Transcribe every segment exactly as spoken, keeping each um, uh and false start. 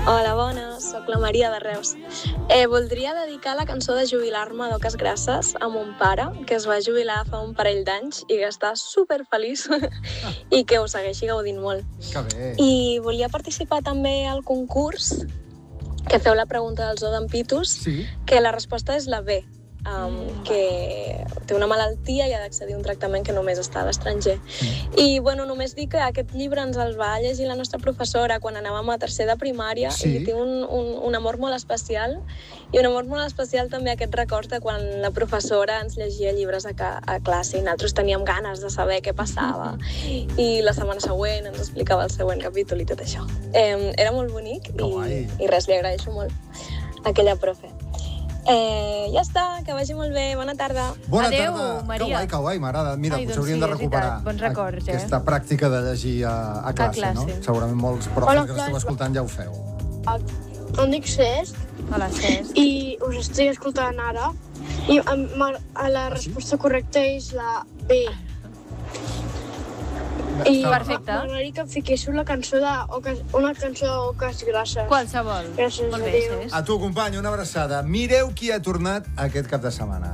Hola, bona, sóc la Maria de Reus. Eh, voldria dedicar la cançó de jubilar-me d'Oques Grasses a mon pare, que es va jubilar fa un parell d'anys i que està superfeliç i que ho segueixi gaudint molt. Que bé. I volia participar també al concurs que feu la pregunta del Zoo d'en Pitus, Sí. que la resposta és la B, um, que té una malaltia i ha d'accedir a un tractament que només està a l'estranger. Mm. I, bueno, només dir que aquest llibre ens el va llegir la nostra professora quan anàvem a tercer de primària, Sí. i té un, un, un amor molt especial, i un amor molt especial també aquest record de quan la professora ens llegia llibres a, ca, a classe i nosaltres teníem ganes de saber què passava, i la setmana següent ens explicava el següent capítol i tot això. Eh, era molt bonic i, i res, li agraeixo molt a aquella profe. Eh, ja està, que vagi molt bé, bona tarda. Bona Adéu, tarda. Maria. Que guai, que guai, m'agrada. Mira, Ai, potser doncs hauríem sí, de és recuperar veritat. Bons records, eh? aquesta pràctica de llegir a, a classe, classe. no? Segurament molts profes Hola, que l'esteu escoltant ja ho feu. Em dic Cesc Hola, Cesc. i us estic escoltant ara. I em- ma- la resposta correcta és la B. I Perfecte. m'agradaria que em fiquéssiu la cançó de Oques, una cançó d'Oques Grasses. Qualsevol. Gràcies, Molt bé, adéu. Cesc. A tu, company, una abraçada. Mireu qui ha tornat aquest cap de setmana.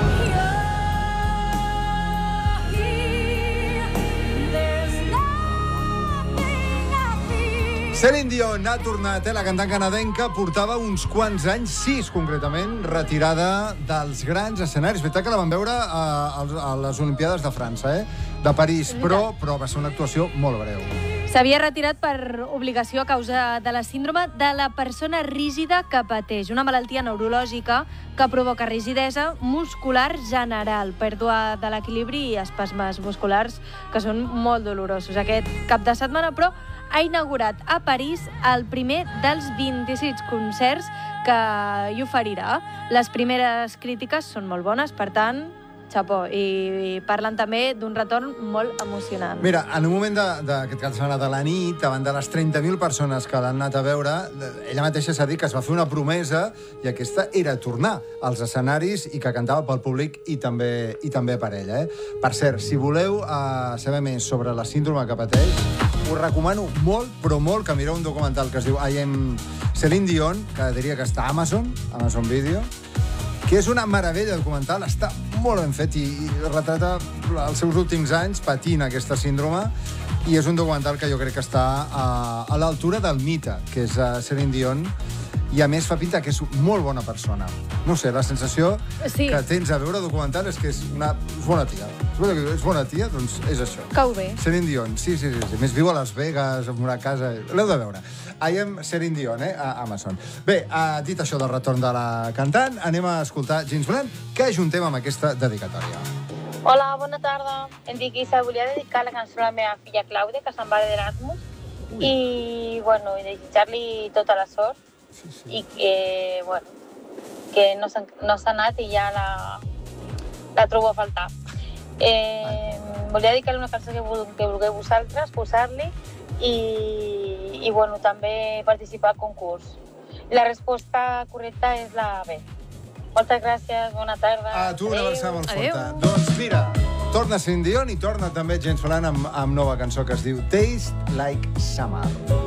Celine Dion ha tornat, eh? La cantant canadenca portava uns quants anys, sis concretament, retirada dels grans escenaris. És veritat que la vam veure a, a les Olimpiades de França, eh? De París, però, però va ser una actuació molt breu. S'havia retirat per obligació a causa de la síndrome de la persona rígida que pateix, una malaltia neurològica que provoca rigidesa muscular general, pèrdua de l'equilibri i espasmes musculars que són molt dolorosos. Aquest cap de setmana, però, ha inaugurat a París el primer dels vint-i-sis concerts que hi oferirà. Les primeres crítiques són molt bones, per tant, xapó, i, i parlen també d'un retorn molt emocionant. Mira, en un moment d'aquest cap de setmana de la nit, davant de les trenta mil persones que l'han anat a veure, ella mateixa s'ha dit que es va fer una promesa i aquesta era tornar als escenaris i que cantava pel públic i també, i també per ella. Eh? Per cert, si voleu uh, saber més sobre la síndrome que pateix, us recomano molt, però molt, que mireu un documental que es diu I Am Celine Dion, que diria que està a Amazon, Amazon Video, que és una meravella documental, està molt ben fet i, i retrata els seus últims anys patint aquesta síndrome, i és un documental que jo crec que està a, a l'altura del mite, que és uh, Celine Dion, i a més fa pinta que és molt bona persona. No sé, la sensació Sí. que tens a veure documental és que és una és bona tia. És bona tia, doncs és això. Cau bé. Celine Dion, sí, sí, sí, sí. Més viu a Las Vegas, en una casa... L'heu de veure. I Am Celine Dion, eh, a Amazon. Bé, uh, dit això del retorn de la cantant, anem a escoltar James Blunt, que ajuntem amb aquesta dedicatòria. Hola, bona tarda. Em dic Isa, volia dedicar la cançó a la meva filla Clàudia, que se'n va d'Erasmus, i, bueno, i desitjar-li tota la sort, Sí, sí. i que, bueno, que no s'ha no s'ha anat i ja la, la trobo a faltar. Eh, volia dedicar-li una cançó que, vul- que vulgueu vosaltres, posar-li, i, i bueno, també participar al concurs. La resposta correcta és la B. Moltes gràcies, bona tarda. A tu una abraçada molt Adéu. forta. Doncs mira, torna Celine Dion i torna també James Blunt amb, amb nova cançó que es diu Taste Like Summer.